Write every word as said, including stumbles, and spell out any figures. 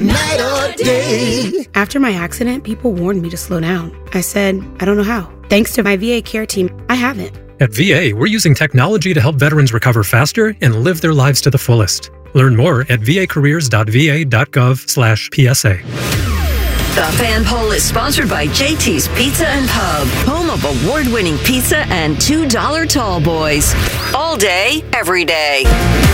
night or day. After my accident, people warned me to slow down. I said, I don't know how. Thanks to my V A care team, I haven't. At V A, we're using technology to help veterans recover faster and live their lives to the fullest. Learn more at vacareers.va.gov slash PSA. The Fan Poll is sponsored by J T's Pizza and Pub, home of award-winning pizza and two dollar tall boys. All day, every day.